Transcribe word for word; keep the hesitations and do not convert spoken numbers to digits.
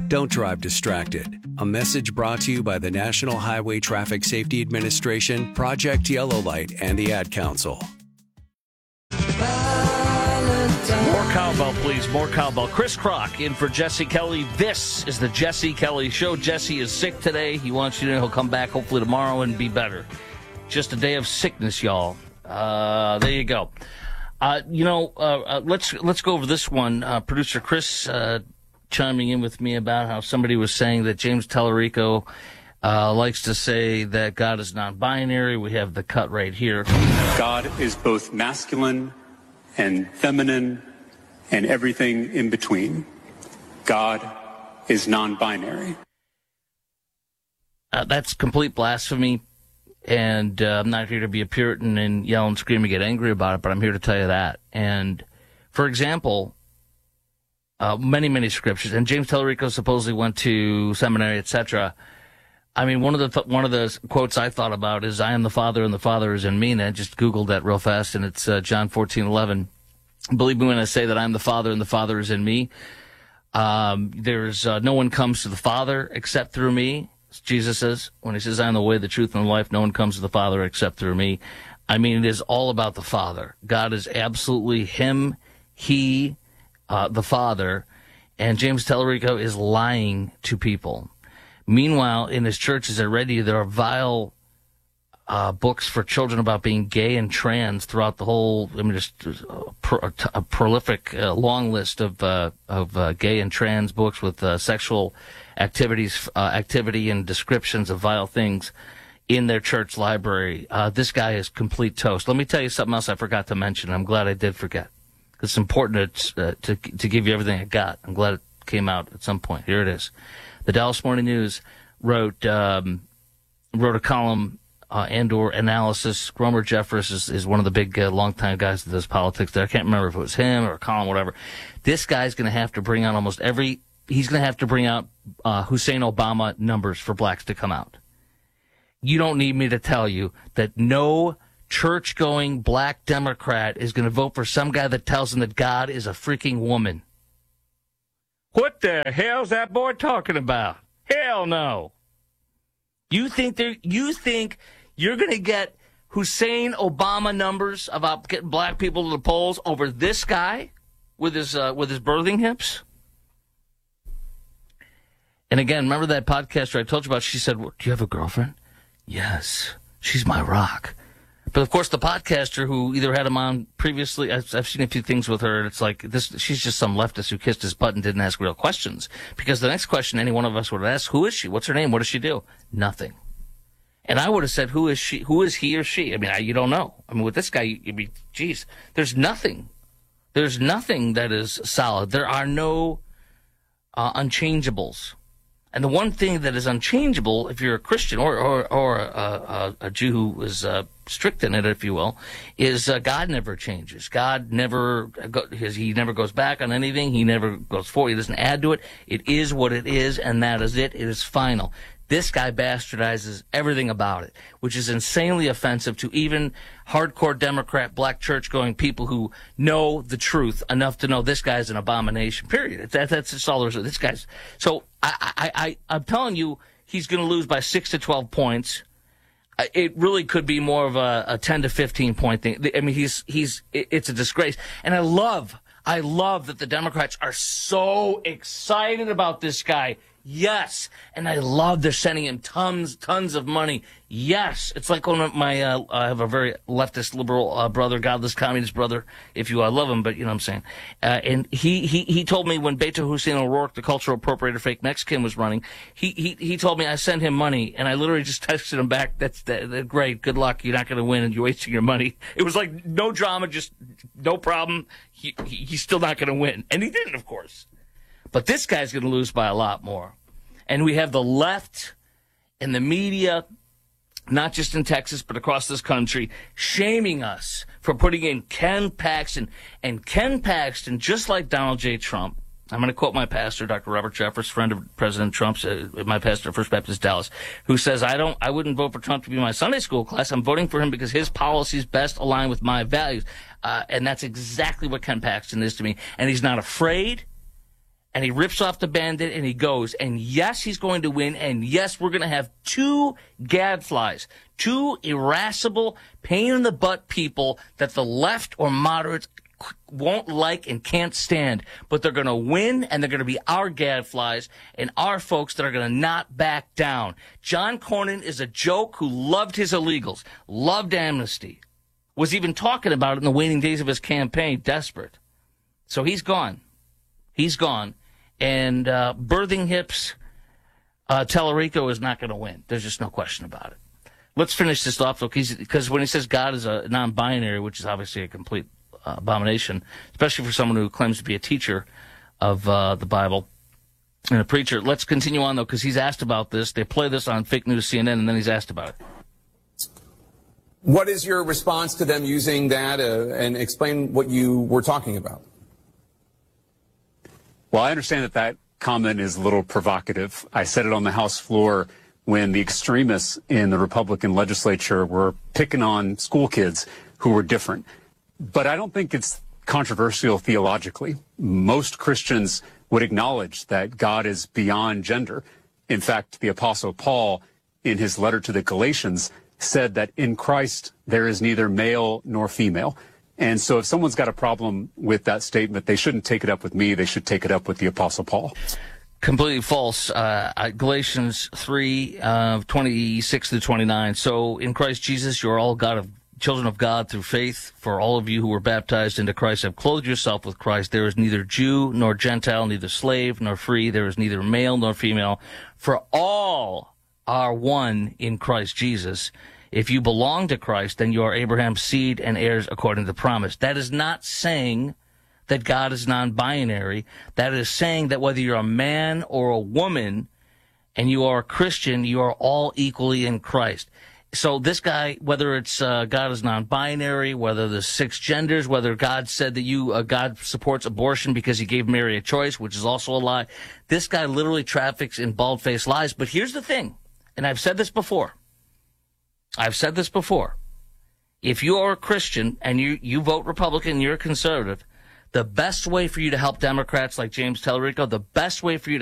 Don't drive distracted. A message brought to you by the National Highway Traffic Safety Administration, Project Yellow Light, and the Ad Council. More cowbell, please. More cowbell. Chris Crock in for Jesse Kelly. This is the Jesse Kelly Show. Jesse is sick today. He wants you to know he'll come back hopefully tomorrow and be better. Just a day of sickness, y'all. Uh, there you go. Uh, you know, uh, uh, let's let's go over this one. Uh, Producer Chris uh, chiming in with me about how somebody was saying that James Tallarico uh, likes to say that God is non-binary. We have the cut right here. God is both masculine and feminine and everything in between. God is non-binary. Uh, that's complete blasphemy. And uh, I'm not here to be a Puritan and yell and scream and get angry about it, but I'm here to tell you that. And, for example, uh, many, many scriptures, and James Tallarico supposedly went to seminary, et cetera. I mean, one of the th- one of the quotes I thought about is, "I am the Father, and the Father is in me." And I just Googled that real fast, and it's uh, John fourteen eleven. Believe me when I say that I am the Father, and the Father is in me. Um, there's uh, no one comes to the Father except through me. Jesus says, when he says, I am the way, the truth, and the life, no one comes to the Father except through me. I mean, it is all about the Father. God is absolutely him, he, uh, the Father, and James Tallarico is lying to people. Meanwhile, in his churches already, there are vile uh, books for children about being gay and trans throughout the whole, I mean, just a, pro, a prolific, uh, long list of, uh, of uh, gay and trans books with uh, sexual activities, uh, activity and descriptions of vile things in their church library. Uh, this guy is complete toast. Let me tell you something else I forgot to mention. I'm glad I did forget. It's important to, uh, to, to give you everything I got. I'm glad it came out at some point. Here it is. The Dallas Morning News wrote, um, wrote a column, uh, and or analysis. Romer Jeffress is, is one of the big, uh, longtime guys that does politics there. I can't remember if it was him or a column, whatever. This guy's going to have to bring out almost every, he's going to have to bring out uh, Hussein Obama numbers for blacks to come out. You don't need me to tell you that no church-going black Democrat is going to vote for some guy that tells them that God is a freaking woman. What the hell's that boy talking about? Hell no. You think they're, you think you're going to get Hussein Obama numbers about getting black people to the polls over this guy with his uh, with his birthing hips? And again, remember that podcaster I told you about? She said, well, do you have a girlfriend? Yes. She's my rock. But, of course, the podcaster who either had him on previously, I've, I've seen a few things with her, and it's like, this. She's just some leftist who kissed his butt and didn't ask real questions. Because the next question any one of us would ask, who is she? What's her name? What does she do? Nothing. And I would have said, who is she? Who is he or she? I mean, I, you don't know. I mean, with this guy, you, you'd be, geez, there's nothing. There's nothing that is solid. There are no uh, unchangeables. And the one thing that is unchangeable, if you're a Christian or or, or a, a, a Jew who is uh, strict in it, if you will, is uh, God never changes. God never, he never goes back on anything. He never goes forward. He doesn't add to it. It is what it is, and that is it. It is final. This guy bastardizes everything about it, which is insanely offensive to even hardcore Democrat, black church-going people who know the truth enough to know this guy's an abomination, period. That, that's just all there is. This guy's... So I, I, I, I'm telling you, he's going to lose by six to twelve points. It really could be more of a, a ten to fifteen point thing. I mean, he's he's it's a disgrace. And I love, I love that the Democrats are so excited about this guy. Yes. And I love they're sending him tons, tons of money. Yes. It's like one of my, uh, I have a very leftist, liberal uh, brother, godless communist brother, if you, I love him, but you know what I'm saying. Uh, and he, he, he told me when Beto Hussein O'Rourke, the cultural appropriator fake Mexican, was running, he, he, he told me I sent him money, and I literally just texted him back, that's, that, that, great, good luck, you're not going to win, and you're wasting your money. It was like, no drama, just no problem. He, he he's still not going to win. And he didn't, of course. But this guy's going to lose by a lot more. And we have the left and the media, not just in Texas, but across this country, shaming us for putting in Ken Paxton. And Ken Paxton, just like Donald J. Trump, I'm going to quote my pastor, Doctor Robert Jeffress, friend of President Trump's, uh, my pastor at First Baptist Dallas, who says, I don't, I wouldn't vote for Trump to be my Sunday school class. I'm voting for him because his policies best align with my values. Uh, and that's exactly what Ken Paxton is to me. And he's not afraid. and he rips off the Band-Aid and he goes, and yes, he's going to win, and yes, we're going to have two gadflies, two irascible, pain-in-the-butt people that the left or moderates won't like and can't stand, but they're going to win, and they're going to be our gadflies and our folks that are going to not back down. John Cornyn is a joke who loved his illegals, loved amnesty, was even talking about it in the waning days of his campaign, desperate. So he's gone. He's gone. And uh, Birthing Hips, uh, Tellerico is not going to win. There's just no question about it. Let's finish this off, though, because when he says God is a non-binary, which is obviously a complete uh, abomination, especially for someone who claims to be a teacher of uh, the Bible and a preacher. Let's continue on, though, because he's asked about this. They play this on Fake News C N N, and then he's asked about it. What is your response to them using that, uh, and explain what you were talking about? Well, I understand that that comment is a little provocative. I said it on the House floor when the extremists in the Republican legislature were picking on school kids who were different. But I don't think it's controversial theologically. Most Christians would acknowledge that God is beyond gender. In fact, the Apostle Paul, in his letter to the Galatians, said that in Christ there is neither male nor female. And so if someone's got a problem with that statement, they shouldn't take it up with me. They should take it up with the Apostle Paul. Completely false. Uh, Galatians three, uh, twenty-six to twenty-nine. So in Christ Jesus, you are all God of children of God through faith. For all of you who were baptized into Christ have clothed yourself with Christ. There is neither Jew nor Gentile, neither slave nor free. There is neither male nor female. For all are one in Christ Jesus. If you belong to Christ, then you are Abraham's seed and heirs according to the promise. That is not saying that God is non-binary. That is saying that whether you're a man or a woman and you are a Christian, you are all equally in Christ. So this guy, whether it's uh, God is non-binary, whether there's six genders, whether God said that you uh, God supports abortion because he gave Mary a choice, which is also a lie, this guy literally traffics in bald-faced lies. But here's the thing, and I've said this before. I've said this before. If you are a Christian and you, you vote Republican and you're a conservative, the best way for you to help Democrats like James Tellerico, the best way for you to